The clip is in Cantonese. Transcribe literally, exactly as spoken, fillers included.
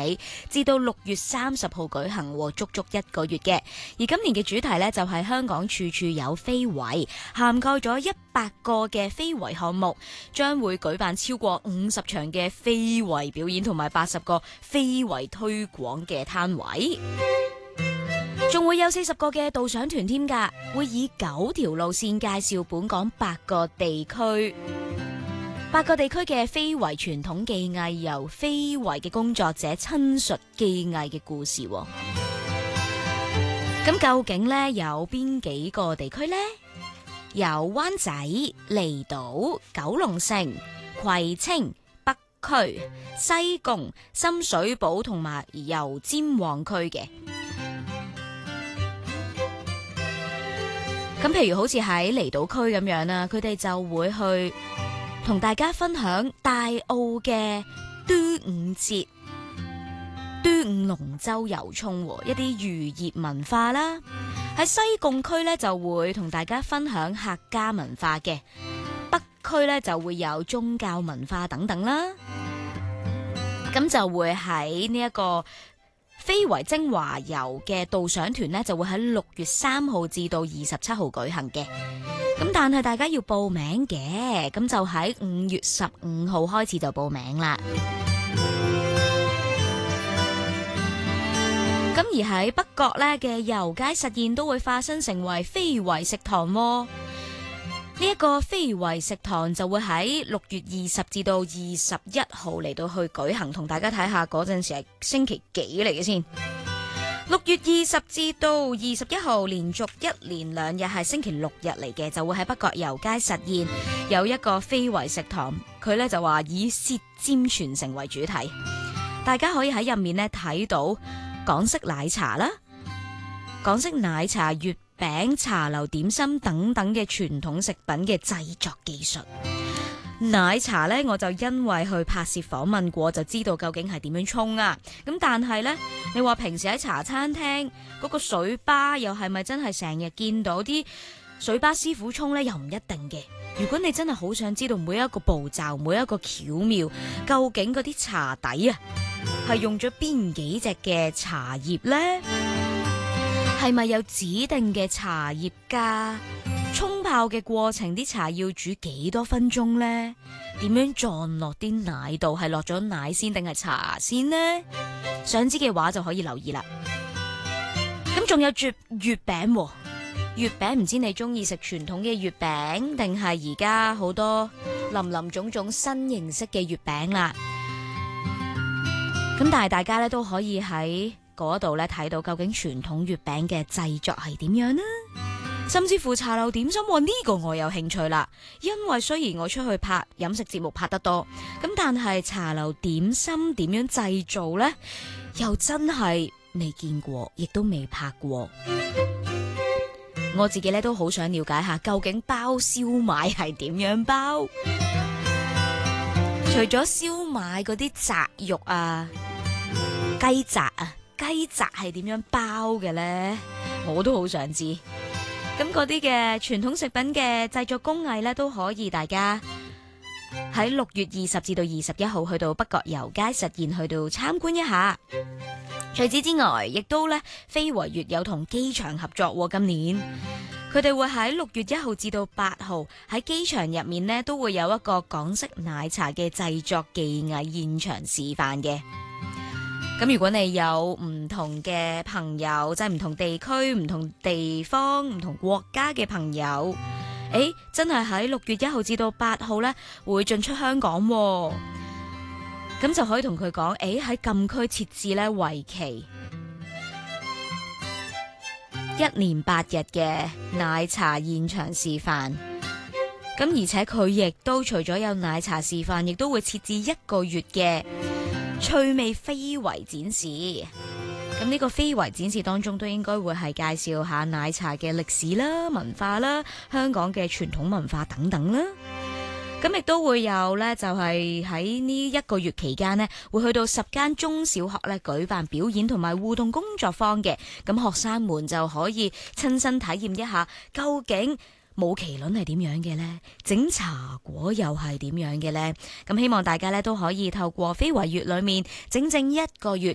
起，至到六月三十號舉行，足足一個月嘅。而今年嘅主題呢，就係香港處處有非遺，涵蓋咗一百個嘅非遺項目，將會舉辦超過五十場嘅非遺表演，同埋八十個非遺推廣嘅攤位，仲會有四十個嘅導賞團添㗎，會以九條路線介紹本港八個地區。八個地區嘅非遺傳統技藝，由非遺嘅工作者親述技藝嘅故事。咁究竟呢，有邊幾個地區呢？有灣仔、離島、九龍城、葵青、北區、西貢、深水埗同埋油尖旺區嘅。咁譬如好似喺離島區咁樣啦，佢哋就會去同大家分享大澳嘅端午節、端午龍舟遊涌，一啲漁業文化啦。喺西貢區咧就會同大家分享客家文化嘅，北區咧就會有宗教文化等等啦。咁就會喺呢一個非遺精華遊嘅導賞團呢，就會喺六月三號至到二十七號舉行嘅。咁但係大家要報名嘅，咁就喺五月十五號開始就報名啦。咁而喺北角呢嘅遊街實驗都會化身成為非遺食堂喎。呢一個非遺食堂就會喺六月二十至到二十一號嚟到去舉行，同大家睇下嗰陣時係星期幾嚟嘅先。六月二十至到二十一號，連續一連兩日係星期六日嚟嘅，就會喺北角遊街實驗有一個非遺食堂，佢呢就話以舌尖傳承為主題，大家可以喺入面呢睇到港式奶茶啦、港式奶茶、月餅、茶樓點心等等嘅傳統食品嘅製作技術。奶茶呢，我就因為去拍攝訪問過，就知道究竟係點樣沖啊。咁但係呢，你話平時喺茶餐廳嗰個水吧，又係咪真係成日見到啲水吧師傅沖呢？又唔一定嘅。如果你真係好想知道每一個步驟、每一個巧妙，究竟嗰啲茶底啊係用咗邊幾隻嘅茶葉呢？係咪有指定嘅茶葉㗎？沖泡嘅過程，啲茶要煮幾多分鐘呢？點樣撞落啲奶度？係落咗奶先定係茶先呢？想知嘅話就可以留意啦。咁仲有絕月餅喎，月餅唔知你中意食傳統嘅月餅，定係而家好多林林種種新形式嘅月餅啦？咁但係大家咧都可以喺嗰度咧睇到究竟傳統月餅嘅製作係點樣呢？甚至乎茶樓點心，呢、呢個我有興趣啦。因為雖然我出去拍飲食節目拍得多，咁但係茶樓點心點樣製造呢？又真係未見過，亦都未拍過。我自己咧都好想了解下，究竟包燒賣係點樣包？除咗燒賣嗰啲雜肉啊、雞雜啊、雞雜係點樣包嘅呢？我都好想知。咁嗰啲嘅傳統食品嘅製作工藝咧，都可以大家喺六月二十至到二十一號去到北角遊街實驗去到參觀一下。除此之外，亦都咧非遺月有同機場合作喎。今年佢哋會喺六月一號至到八號喺機場入面呢，都會有一個港式奶茶嘅製作技藝現場示範嘅。咁如果你有唔同嘅朋友，即係唔同地區、唔同地方、唔同國家嘅朋友，誒，真係喺六月一號至到八號呢會進出香港喎，咁就可以同佢講，誒，喺禁區設置呢為期一年八日嘅奶茶現場示範。咁而且佢亦都除咗有奶茶示範，亦都會設置一個月嘅趣味非遺展示。咁呢個非遺展示當中都應該會係介紹下奶茶嘅歷史啦、文化啦、香港嘅傳統文化等等啦。咁亦都會有呢，就係喺呢一個月期間呢，會去到十間中小學呢舉辦表演同埋互動工作坊嘅。咁學生們就可以親身體驗一下究竟舞麒麟係點樣嘅呢？整茶果又係點樣嘅呢？咁希望大家咧都可以透過非遺月裏面整整一個月